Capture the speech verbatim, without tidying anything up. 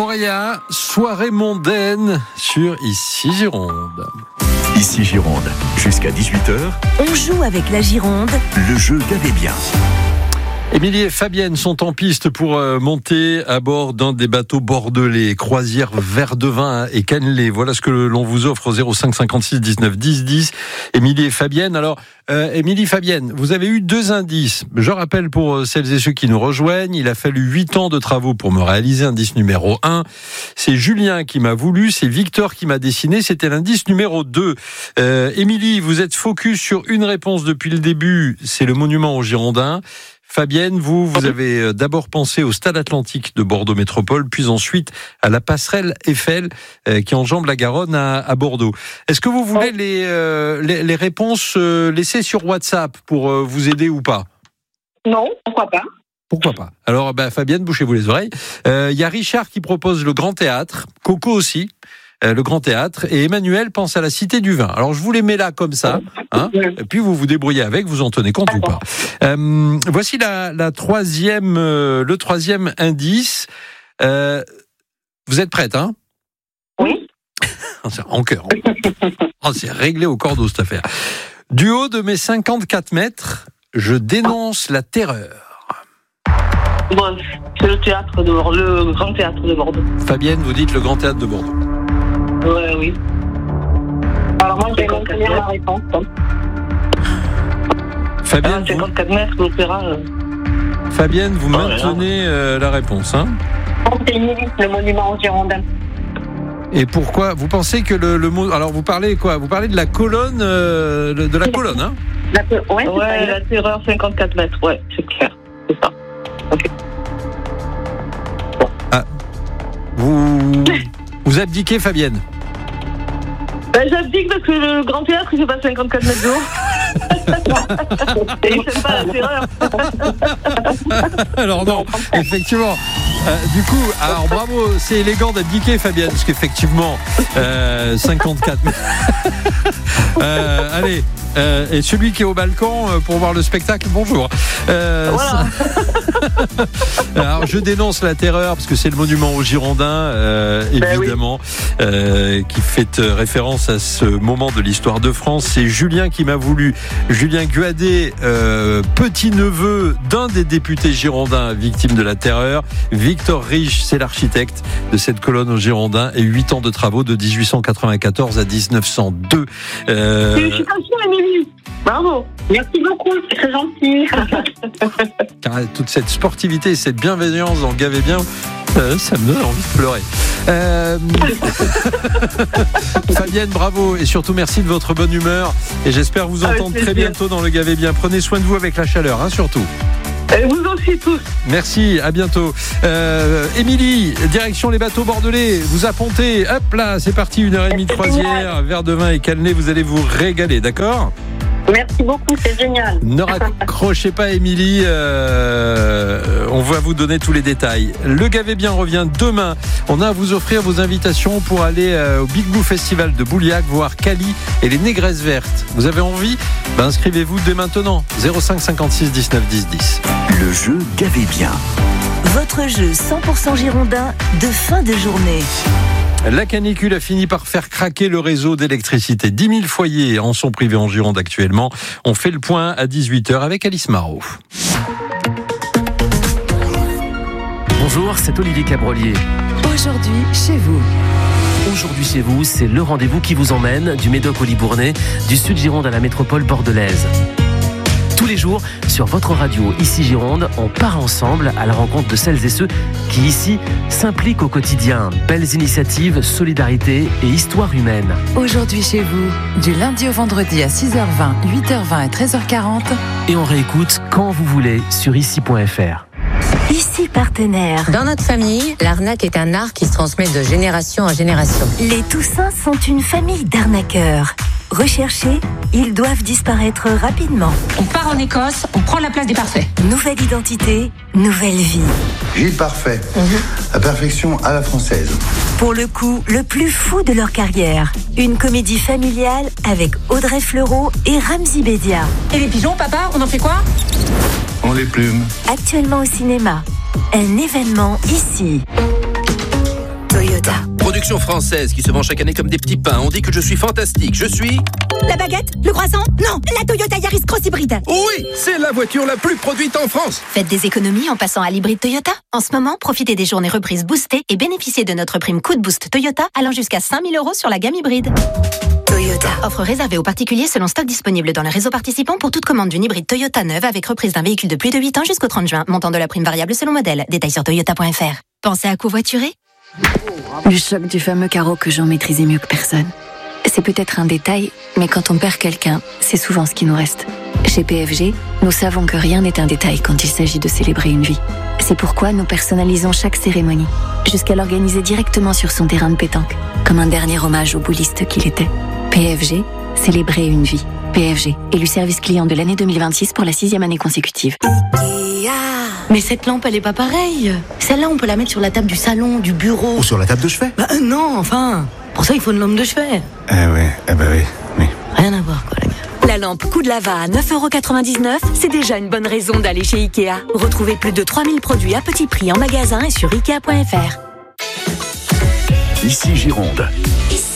Gloria, soirée mondaine sur Ici Gironde. Ici Gironde, jusqu'à dix-huit heures. On joue avec la Gironde. Le jeu Gavez bien. Émilie et Fabienne sont en piste pour monter à bord d'un des bateaux bordelais, croisière Verdevin et Cannelée. Voilà ce que l'on vous offre au zéro cinq cinquante-six dix-neuf dix dix. Émilie et Fabienne. Alors, euh, Émilie, Fabienne, vous avez eu deux indices. Je rappelle pour celles et ceux qui nous rejoignent, il a fallu huit ans de travaux pour me réaliser indice numéro un. C'est Julien qui m'a voulu, c'est Victor qui m'a dessiné, c'était l'indice numéro deux. Euh, Émilie, vous êtes focus sur une réponse depuis le début, c'est le monument aux Girondins. Fabienne, vous, vous avez d'abord pensé au Stade Atlantique de Bordeaux Métropole, puis ensuite à la passerelle Eiffel euh, qui enjambe la Garonne à, à Bordeaux. Est-ce que vous voulez les, euh, les, les réponses euh, laissées sur WhatsApp pour euh, vous aider ou pas ? Non, pourquoi pas ? Pourquoi pas ? Alors, bah, Fabienne, bouchez-vous les oreilles. Il euh, y a Richard qui propose le Grand Théâtre, Coco aussi. Le Grand Théâtre, et Emmanuel pense à la Cité du Vin. Alors je vous les mets là comme ça, hein, et puis vous vous débrouillez avec, vous en tenez compte ou pas. Euh, voici la, la troisième, euh, le troisième indice. Euh, vous êtes prête, hein ? Oui. En cœur. Oh, c'est réglé au cordeau cette affaire. Du haut de mes cinquante-quatre mètres, je dénonce la terreur. Bon, c'est le théâtre de Bordeaux, le Grand Théâtre de Bordeaux. Fabienne, vous dites le Grand Théâtre de Bordeaux. Ouais, oui. Alors moi, j'ai maintenu la réponse. Fabienne, cinquante-quatre mètres, l'opéra. Euh... Fabienne, vous oh maintenez euh, la réponse, hein ? C'est le monument aux Girondins. Et pourquoi ? Vous pensez que le, le mot... Alors, vous parlez quoi ? Vous parlez de la colonne, euh, de la colonne, hein ? La, ouais, ouais la terreur, cinquante-quatre mètres, ouais, c'est clair. C'est ça. Ok. Ah, vous... Vous abdiquez, Fabienne ? Ben, j'abdique parce que le Grand Théâtre, il fait pas cinquante-quatre mètres de haut. Et il fait pas la terreur. Alors non, effectivement. Euh, du coup, alors bravo, c'est élégant d'abdiquer, Fabienne, parce qu'effectivement, euh, cinquante-quatre mètres. euh, allez. Euh, et celui qui est au balcon euh, pour voir le spectacle, bonjour. Euh, voilà. Alors je dénonce la terreur parce que c'est le monument aux Girondins, euh, évidemment, ben oui. euh, qui fait référence à ce moment de l'histoire de France. C'est Julien qui m'a voulu. Julien Guadet, euh, petit-neveu d'un des députés girondins victimes de la terreur. Victor Riche, c'est l'architecte de cette colonne aux Girondins et huit ans de travaux de dix-huit cent quatre-vingt-quatorze à dix-neuf cent deux. Euh... Félicitations, Émilie. Bravo. Merci beaucoup, c'est très gentil. Car toute cette sportivité et cette bienveillance dans Gavez bien, euh, ça me donne envie de pleurer. Euh... Fabienne, bravo et surtout merci de votre bonne humeur et j'espère vous entendre très bientôt dans le Gavez bien. Prenez soin de vous avec la chaleur, hein, surtout. Et vous aussi tous. Merci, à bientôt. Euh, Émilie, direction les bateaux bordelais, vous appontez, hop là, c'est parti, une heure et demie de croisière, Verdevin et Cannelée, vous allez vous régaler, d'accord ? Merci beaucoup, c'est génial. Ne raccrochez pas, Émilie, euh, on va vous donner tous les détails. Le Gavez bien revient demain. On a à vous offrir vos invitations pour aller au Big Blue Festival de Bouliac, voir Cali et les Négresses Vertes. Vous avez envie ? Ben, inscrivez-vous dès maintenant. zéro cinq cinquante-six dix-neuf dix dix. Le jeu Gavez bien. Votre jeu cent pour cent girondin de fin de journée. La canicule a fini par faire craquer le réseau d'électricité. dix mille foyers en sont privés en Gironde actuellement. On fait le point à dix-huit heures avec Alice Marot. Bonjour, c'est Olivier Cabrolier. Aujourd'hui, chez vous. Aujourd'hui chez vous, c'est le rendez-vous qui vous emmène du Médoc au Libournais, du Sud Gironde à la métropole bordelaise. Tous les jours, sur votre radio Ici Gironde, on part ensemble à la rencontre de celles et ceux qui ici s'impliquent au quotidien. Belles initiatives, solidarité et histoire humaine. Aujourd'hui chez vous, du lundi au vendredi à six heures vingt, huit heures vingt et treize heures quarante. Et on réécoute quand vous voulez sur ici point f r. Ici partenaire. Dans notre famille, l'arnaque est un art qui se transmet de génération en génération. Les Toussins sont une famille d'arnaqueurs. Recherchés, ils doivent disparaître rapidement. On part en Écosse, on prend la place des parfaits. Nouvelle identité, nouvelle vie. Gilles Parfait, mm-hmm. La perfection à la française. Pour le coup, le plus fou de leur carrière. Une comédie familiale avec Audrey Fleurot et Ramzy Bédia. Et les pigeons, papa, on en fait quoi ? On les plume. Actuellement au cinéma. Un événement ici. Toyota. Production française qui se vend chaque année comme des petits pains. On dit que je suis fantastique. Je suis... La baguette? Le croissant? Non, la Toyota Yaris Cross Hybride. Oui, c'est la voiture la plus produite en France. Faites des économies en passant à l'hybride Toyota. En ce moment, profitez des journées reprises boostées et bénéficiez de notre prime coup de boost Toyota allant jusqu'à cinq mille euros sur la gamme hybride. Toyota. Offre réservée aux particuliers selon stock disponible dans le réseau participant pour toute commande d'une hybride Toyota neuve avec reprise d'un véhicule de plus de huit ans jusqu'au trente juin. Montant de la prime variable selon modèle. Détails sur toyota point f r. Pensez à covoiturer? Le choc du fameux carreau que j'en maîtrisais mieux que personne. C'est peut-être un détail, mais quand on perd quelqu'un, c'est souvent ce qui nous reste. Chez P F G, nous savons que rien n'est un détail quand il s'agit de célébrer une vie. C'est pourquoi nous personnalisons chaque cérémonie, jusqu'à l'organiser directement sur son terrain de pétanque, comme un dernier hommage au bouliste qu'il était. P F G, célébrer une vie. P F G, élu service client de l'année deux mille vingt-six pour la sixième année consécutive. Mais cette lampe, elle est pas pareille. Celle-là, on peut la mettre sur la table du salon, du bureau. Ou sur la table de chevet. Bah euh, non, enfin. Pour ça, il faut une lampe de chevet. Eh ouais, eh bah oui, oui. Rien à voir, quoi, la gars. La lampe coup de lava à neuf euros quatre-vingt-dix-neuf, c'est déjà une bonne raison d'aller chez Ikea. Retrouvez plus de trois mille produits à petit prix en magasin et sur ikea point f r. Ici Gironde. Ici.